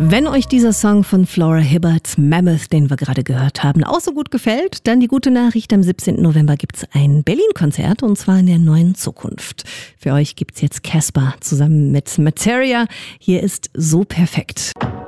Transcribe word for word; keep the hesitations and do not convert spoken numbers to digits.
Wenn euch dieser Song von Flora Hibbert, Mammoth, den wir gerade gehört haben, auch so gut gefällt, dann die gute Nachricht: Am siebzehnten November gibt es ein Berlin-Konzert, und zwar in der Neuen Zukunft. Für euch gibt es jetzt Casper zusammen mit Materia. Hier ist So perfekt.